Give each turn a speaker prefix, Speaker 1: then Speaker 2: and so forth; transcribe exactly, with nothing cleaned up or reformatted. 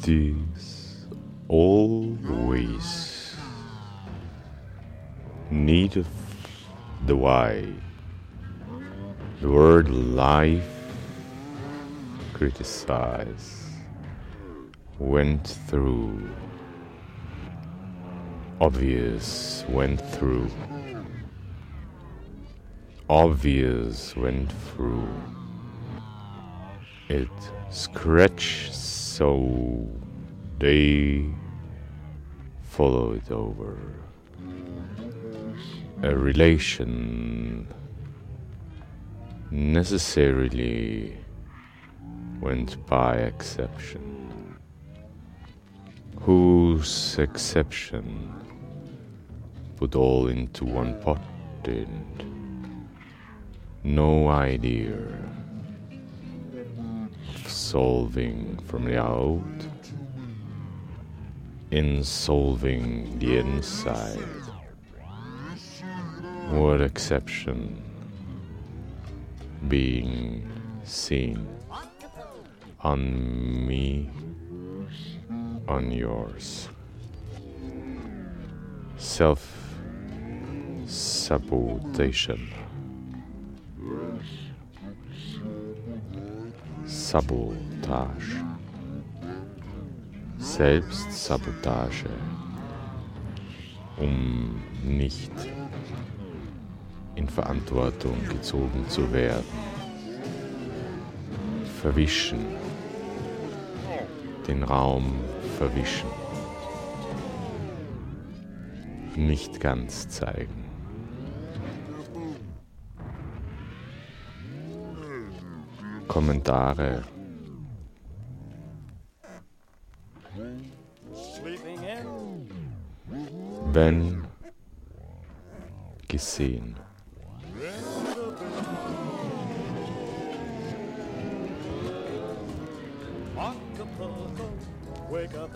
Speaker 1: It is always need of the why. The word life, criticize, went through, obvious went through, obvious went through. It scratched so they follow it over. A relation necessarily went by exception, whose exception put all into one pot and no idea of solving from the out in solving the inside. What exception being seen on me, on yours. Self-sabotation. Sabotage. Selbstsabotage. Um nicht in Verantwortung gezogen zu werden. Verwischen. Den Raum verwischen. Nicht ganz zeigen. Kommentare. Wenn gesehen.
Speaker 2: Wake up